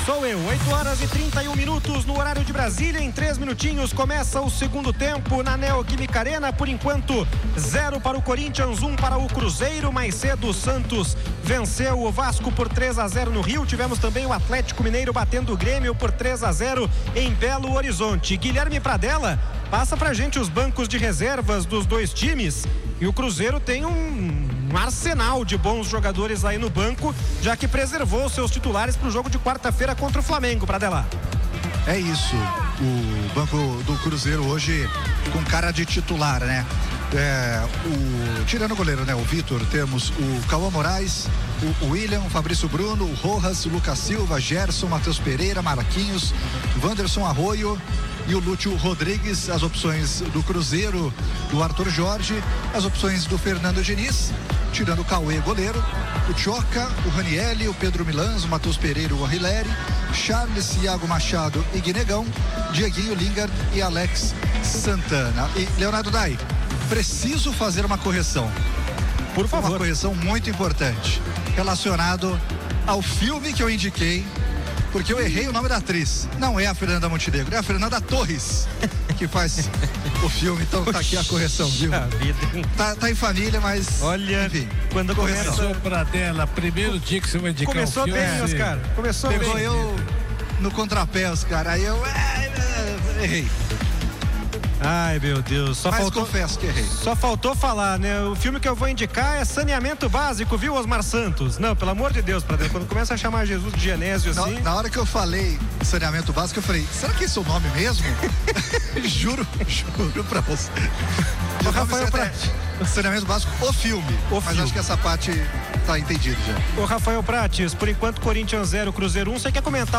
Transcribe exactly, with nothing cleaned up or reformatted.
Sou eu, oito horas e trinta e um minutos no horário de Brasília. Em três minutinhos começa o segundo tempo na Neoquímica Arena. Por enquanto, zero para o Corinthians, um para o Cruzeiro. Mais cedo, o Santos venceu o Vasco por três a zero no Rio. Tivemos também o Atlético Mineiro batendo o Grêmio por três a zero em Belo Horizonte. Guilherme Pradella, passa pra gente os bancos de reservas dos dois times. E o Cruzeiro tem um, um arsenal de bons jogadores aí no banco, já que preservou seus titulares para o jogo de quarta-feira contra o Flamengo, Pradella. É isso, o banco do Cruzeiro hoje com cara de titular, né? É, o, tirando o goleiro, né? O Vitor, temos o Cauã Moraes, o, o William, o Fabrício Bruno, o Rojas, o Lucas Silva, Gerson, Matheus Pereira, Marquinhos, Wanderson Arroio e o Lúcio Rodrigues. As opções do Cruzeiro, do Arthur Jorge, as opções do Fernando Diniz, tirando o Cauê, goleiro, o Tchoca, o Ranielli, o Pedro Milans, o Matheus Pereira, o Ahileri, Charles, Iago Machado e Guinegão, Dieguinho, Lingard e Alex Santana. E Leonardo Dai, preciso fazer uma correção. Por favor. Uma correção muito importante relacionado ao filme que eu indiquei, porque eu errei o nome da atriz. Não é a Fernanda Montenegro, é a Fernanda Torres que faz o filme. Então tá aqui a correção, viu? Tá, tá em família, mas olha, enfim, quando começou pra dela, primeiro dia que você vai indicar começou o filme, bem, Oscar. Começou pegou bem. eu no contrapé, Oscar. Aí eu é, errei. Ai, meu Deus, só Mas faltou, confesso que errei. Só faltou falar, né? O filme que eu vou indicar é Saneamento Básico, viu, Osmar Santos? Não, pelo amor de Deus, Pradella, quando começa a chamar Jesus de Genésio assim... Na, na hora que eu falei saneamento básico, eu falei, será que esse é o nome mesmo? juro, juro pra você. O Rafael Prati. Saneamento básico, o filme. O Mas filme. acho que essa parte tá entendida já. O Rafael Prates, por enquanto Corinthians zero, Cruzeiro um. Você quer comentar